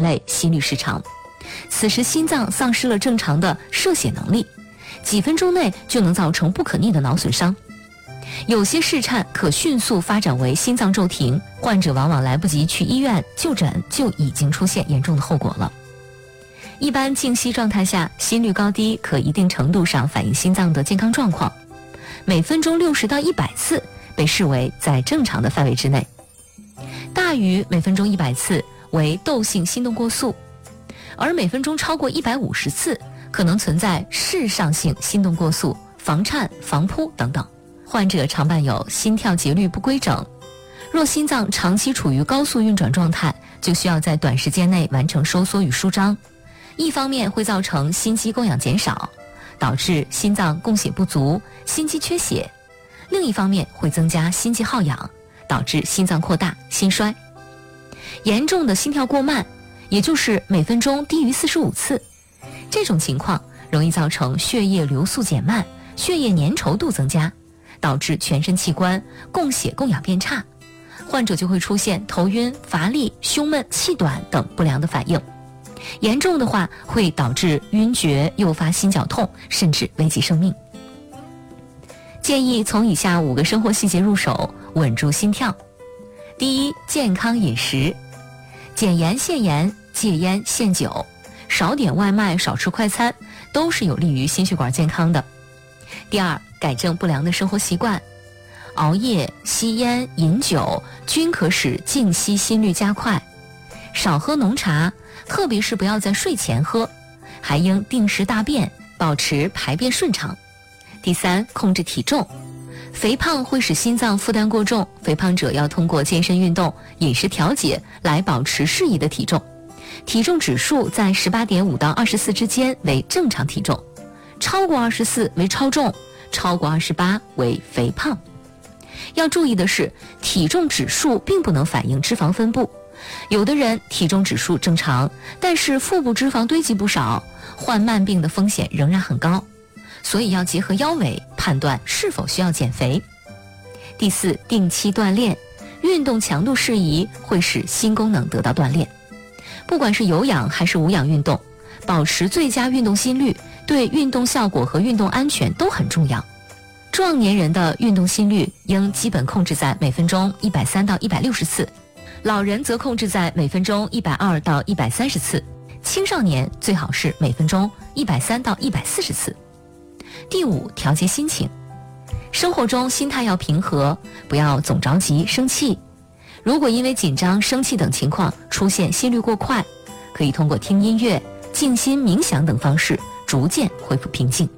内心律失常，此时心脏丧失了正常的射血能力，几分钟内就能造成不可逆的脑损伤。有些室颤可迅速发展为心脏骤停，患者往往来不及去医院就诊，就已经出现严重的后果了。一般静息状态下，心率高低可一定程度上反映心脏的健康状况，每分钟60到100次被视为在正常的范围之内，大于每分钟100次为窦性心动过速，而每分钟超过150次可能存在室上性心动过速、房颤、房扑等等。患者常伴有心跳节律不规整，若心脏长期处于高速运转状态，就需要在短时间内完成收缩与舒张，一方面会造成心肌供氧减少，导致心脏供血不足、心肌缺血；另一方面会增加心肌耗氧，导致心脏扩大、心衰。严重的心跳过慢，也就是每分钟低于45次，这种情况容易造成血液流速减慢、血液粘稠度增加，导致全身器官供血供氧变差，患者就会出现头晕、乏力、胸闷、气短等不良的反应。严重的话会导致晕厥，诱发心绞痛，甚至危及生命。建议从以下5个生活细节入手，稳住心跳。第一，健康饮食，减盐限盐，戒烟限酒，少点外卖，少吃快餐，都是有利于心血管健康的。第二，改正不良的生活习惯，熬夜、吸烟、饮酒均可使静息心率加快，少喝浓茶，特别是不要在睡前喝，还应定时大便，保持排便顺畅。第三，控制体重，肥胖会使心脏负担过重，肥胖者要通过健身运动、饮食调节来保持适宜的体重，体重指数在 18.5 到24之间为正常体重，超过24为超重，超过28为肥胖。要注意的是，体重指数并不能反映脂肪分布，有的人体重指数正常，但是腹部脂肪堆积不少，患慢病的风险仍然很高，所以要结合腰围判断是否需要减肥。第四，定期锻炼，运动强度适宜会使心功能得到锻炼，不管是有氧还是无氧运动，保持最佳运动心率对运动效果和运动安全都很重要。壮年人的运动心率应基本控制在每分钟130到160次，老人则控制在每分钟120到130次，青少年最好是每分钟130到140次。第五，调节心情，生活中心态要平和，不要总着急生气。如果因为紧张、生气等情况出现心率过快，可以通过听音乐、静心冥想等方式逐渐恢复平静。